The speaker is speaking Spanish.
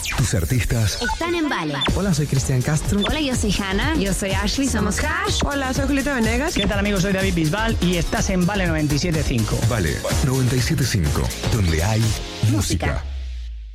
Tus artistas están en Vale. Hola, soy Cristian Castro. Hola, yo soy Hanna. Yo soy Ashley. Somos Crash. Hola, soy Julieta Venegas. ¿Qué tal, amigos? Soy David Bisbal y estás en Vale 97.5. Vale 97.5, donde hay música.